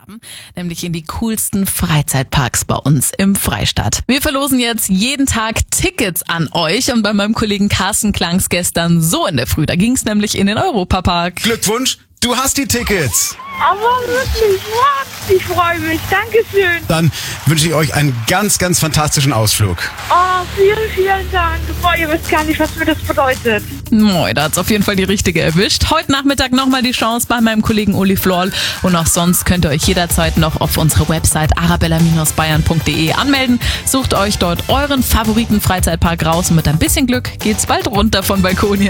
haben, nämlich in die coolsten Freizeitparks bei uns im Freistaat. Wir verlosen jetzt jeden Tag Tickets an euch und bei meinem Kollegen Carsten klang's gestern so in der Früh. Da ging's nämlich in den Europapark. Glückwunsch, du hast die Tickets. Aber wirklich, wow, ich freue mich. Dankeschön. Dann wünsche ich euch einen ganz, ganz fantastischen Ausflug. Oh, vielen, vielen Dank. Boah, ihr wisst gar nicht, was mir das bedeutet. Moi, da hat's auf jeden Fall die richtige erwischt. Heute Nachmittag nochmal die Chance bei meinem Kollegen Uli Florl. Und auch sonst könnt ihr euch jederzeit noch auf unserer Website arabella-bayern.de anmelden. Sucht euch dort euren Favoriten Freizeitpark raus und mit ein bisschen Glück geht's bald runter von Balkonien.